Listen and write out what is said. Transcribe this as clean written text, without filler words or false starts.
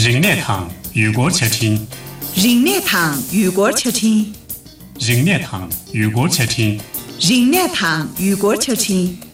人内堂与国且听， 人内堂与国且听， 人内堂与国且听， 人内堂与国且听。